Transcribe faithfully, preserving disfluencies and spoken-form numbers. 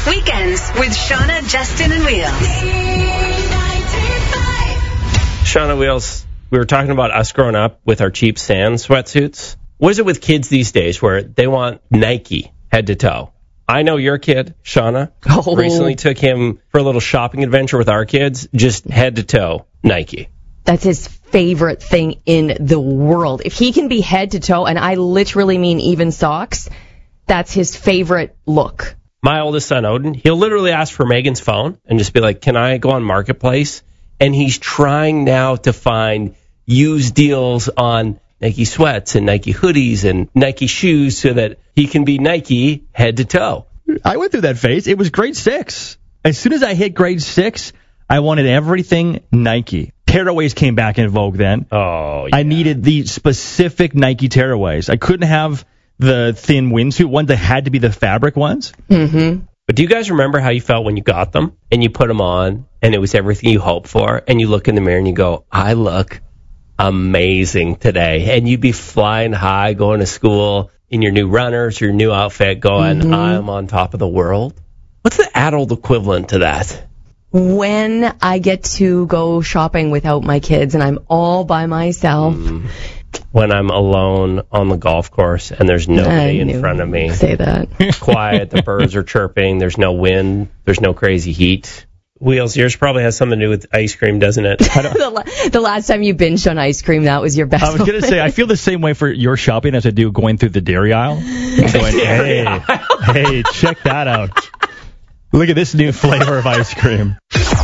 Weekends with Shauna, Justin, and Wheels. Shauna, Wheels, we were talking about us growing up with our cheap sand sweatsuits. What is it with kids these days where they want Nike head to toe? I know your kid, Shauna, oh. recently took him for a little shopping adventure with our kids, just head to toe Nike. That's his favorite thing in the world. If he can be head to toe, and I literally mean even socks, that's his favorite look. My oldest son, Odin, he'll literally ask for Megan's phone and just be like, can I go on Marketplace? And he's trying now to find used deals on Nike sweats and Nike hoodies and Nike shoes so that he can be Nike head to toe. I went through that phase. It was grade six. As soon as I hit grade six, I wanted everything Nike. Tearaways came back in vogue then. Oh, yeah. I needed the specific Nike tearaways. I couldn't have the thin windsuit ones. They had to be the fabric ones. Mm-hmm. But do you guys remember how you felt when you got them and you put them on and it was everything you hoped for and you look in the mirror and you go, I look amazing today. And you'd be flying high going to school in your new runners, your new outfit going, mm-hmm. I'm on top of the world. What's the adult equivalent to that? When I get to go shopping without my kids and I'm all by myself. Mm. When I'm alone on the golf course and there's nobody in front of me. Say that. Quiet, the birds are chirping, there's no wind, there's no crazy heat. Wheels, yours probably has something to do with ice cream, doesn't it? the, la- the last time you binged on ice cream, that was your best I was going to say, I feel the same way for your shopping as I do going through the dairy aisle. Going, hey, hey, check that out. Look at this new flavor of ice cream.